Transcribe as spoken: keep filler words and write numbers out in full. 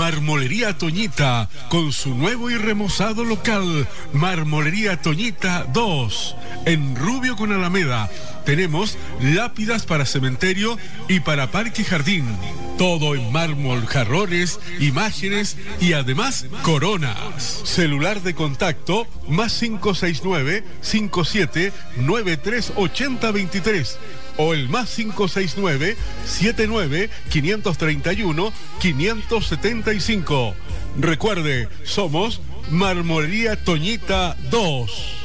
Marmolería Toñita, con su nuevo y remozado local, Marmolería Toñita dos, en Rubio con Alameda. Tenemos lápidas para cementerio y para parque y jardín. Todo en mármol, jarrones, imágenes y además coronas. Celular de contacto más cinco seis nueve, cinco siete nueve tres ocho cero dos tres o el más cinco seis nueve, siete nueve cinco tres uno, cinco siete cinco. Recuerde, somos Marmolería Toñita dos.